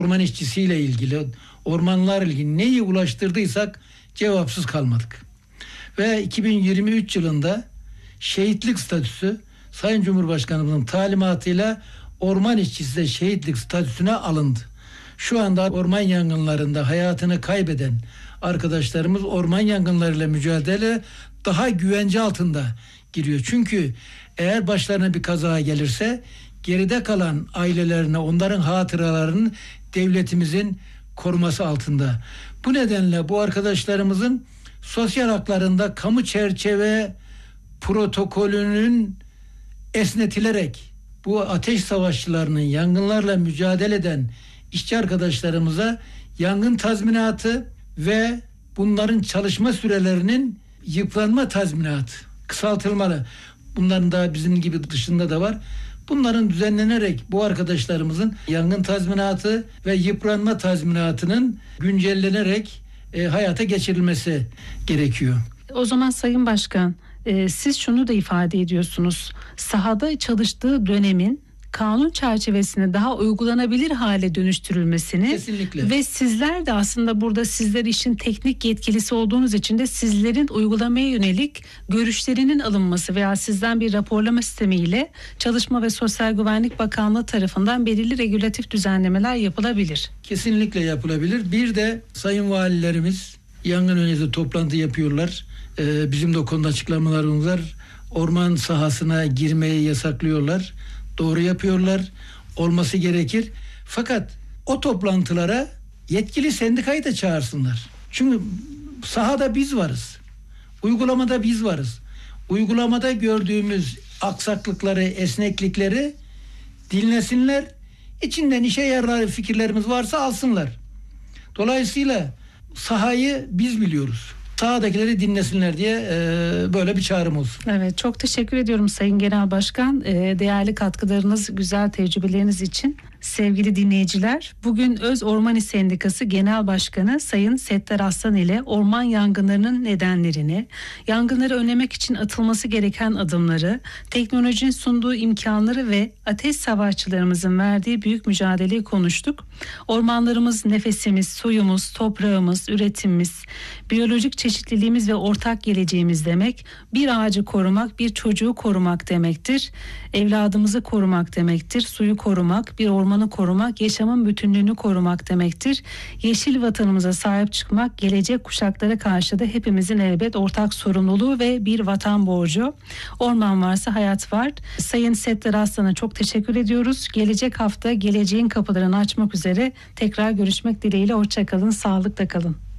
orman işçisiyle ilgili, ormanlarla ilgili neyi ulaştırdıysak cevapsız kalmadık. Ve 2023 yılında şehitlik statüsü Sayın Cumhurbaşkanımızın talimatıyla orman işçisi de şehitlik statüsüne alındı. Şu anda orman yangınlarında hayatını kaybeden arkadaşlarımız orman yangınlarıyla mücadele daha güvence altında giriyor. Çünkü eğer başlarına bir kaza gelirse geride kalan ailelerine, onların hatıralarının devletimizin koruması altında. Bu nedenle bu arkadaşlarımızın sosyal haklarında kamu çerçeve protokolünün esnetilerek bu ateş savaşçılarının yangınlarla mücadele eden işçi arkadaşlarımıza yangın tazminatı ve bunların çalışma sürelerinin yıpranma tazminatı kısaltılmalı. Bunların da bizim gibi dışında da var. Bunların düzenlenerek bu arkadaşlarımızın yangın tazminatı ve yıpranma tazminatının güncellenerek hayata geçirilmesi gerekiyor. O zaman Sayın Başkan, siz şunu da ifade ediyorsunuz. Sahada çalıştığı dönemin kanun çerçevesinde daha uygulanabilir hale dönüştürülmesini. Kesinlikle. Ve sizler de aslında burada sizler işin teknik yetkilisi olduğunuz için de sizlerin uygulamaya yönelik görüşlerinin alınması veya sizden bir raporlama sistemiyle Çalışma ve Sosyal Güvenlik Bakanlığı tarafından belirli regülatif düzenlemeler yapılabilir. Kesinlikle yapılabilir. Bir de sayın valilerimiz yangın öncesi toplantı yapıyorlar. Bizim de o konuda açıklamalarımız var. Orman sahasına girmeyi yasaklıyorlar. Doğru yapıyorlar. Olması gerekir. Fakat o toplantılara yetkili sendikayı da çağırsınlar. Çünkü sahada biz varız. Uygulamada biz varız. Uygulamada gördüğümüz aksaklıkları, esneklikleri dinlesinler. İçinden işe yarar fikirlerimiz varsa alsınlar. Dolayısıyla sahayı biz biliyoruz. Sahadakileri dinlesinler diye böyle bir çağrım olsun. Evet, çok teşekkür ediyorum Sayın Genel Başkan. Değerli katkılarınız, güzel tecrübeleriniz için. Sevgili dinleyiciler, bugün Öz Ormani Sendikası Genel Başkanı Sayın Settar Aslan ile orman yangınlarının nedenlerini, yangınları önlemek için atılması gereken adımları, teknolojinin sunduğu imkanları ve ateş savaşçılarımızın verdiği büyük mücadeleyi konuştuk. Ormanlarımız nefesimiz, suyumuz, toprağımız, üretimimiz, biyolojik çeşitliliğimiz ve ortak geleceğimiz demek. Bir ağacı korumak, bir çocuğu korumak demektir. Evladımızı korumak demektir. Suyu korumak, bir ormanı korumak, yaşamın bütünlüğünü korumak demektir. Yeşil vatanımıza sahip çıkmak, gelecek kuşaklara karşı da hepimizin elbet ortak sorumluluğu ve bir vatan borcu. Orman varsa hayat var. Sayın Settar Aslan'a çok teşekkür ediyoruz. Gelecek hafta geleceğin kapılarını açmak üzere tekrar görüşmek dileğiyle. Hoşça kalın, sağlıkla kalın.